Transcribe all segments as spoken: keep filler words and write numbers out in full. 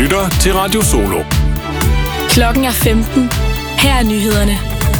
lytter til Radio Solo. Klokken er femten. Her er nyhederne.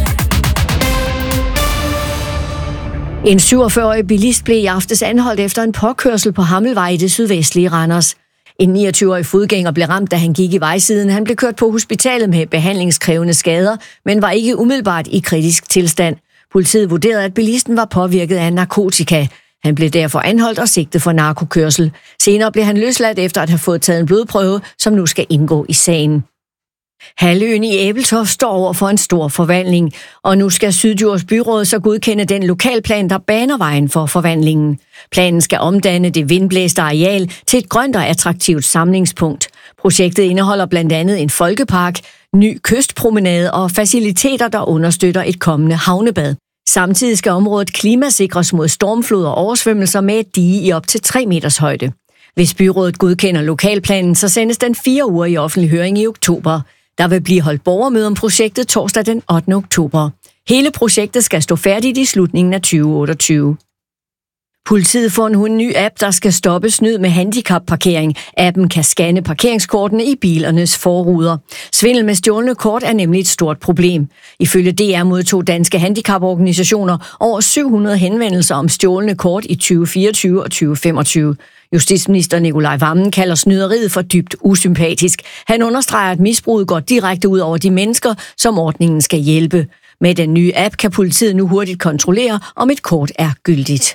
En syvogfyrre-årig bilist blev i aftes anholdt efter en påkørsel på Hammelvej i det sydvestlige Randers. En niogtyve-årig fodgænger blev ramt, da han gik i vejsiden. Han blev kørt på hospitalet med behandlingskrævende skader, men var ikke umiddelbart i kritisk tilstand. Politiet vurderede, at bilisten var påvirket af narkotika. Han blev derfor anholdt og sigtet for narkokørsel. Senere blev han løsladt efter at have fået taget en blodprøve, som nu skal indgå i sagen. Halvøen i Ebeltoft står over for en stor forvandling, og nu skal Syddjurs Byråd så godkende den lokalplan, der baner vejen for forvandlingen. Planen skal omdanne det vindblæste areal til et grønt og attraktivt samlingspunkt. Projektet indeholder blandt andet en folkepark, ny kystpromenade og faciliteter, der understøtter et kommende havnebad. Samtidig skal området klimasikres mod stormflod og oversvømmelser med et dige i op til tre meters højde. Hvis byrådet godkender lokalplanen, så sendes den fire uger i offentlig høring i oktober. Der vil blive holdt borgermøde om projektet torsdag den ottende oktober. Hele projektet skal stå færdigt i slutningen af tyve otteogtyve. Politiet får nu en ny app, der skal stoppe snyd med handicapparkering. Appen kan scanne parkeringskortene i bilernes forruder. Svindel med stjålne kort er nemlig et stort problem. Ifølge D R modtog danske handicaporganisationer over syv hundrede henvendelser om stjålne kort i tyve fireogtyve og tyve femogtyve. Justitsminister Nicolai Wammen kalder snyderiet for dybt usympatisk. Han understreger, at misbruget går direkte ud over de mennesker, som ordningen skal hjælpe. Med den nye app kan politiet nu hurtigt kontrollere, om et kort er gyldigt.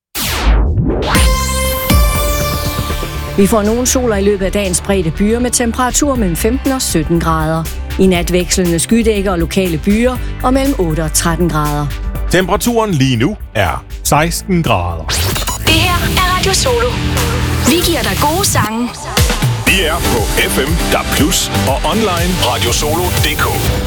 Vi får nogle soler i løbet af dagens spredte byer med temperaturer mellem femten og sytten grader. I nat vekslende skydækker og lokale byer og mellem otte og tretten grader. Temperaturen lige nu er seksten grader. Det her er Radio Solo. Vi giver dig gode sange. Vi er på F M, D A B plus og online radiosolo punktum d k.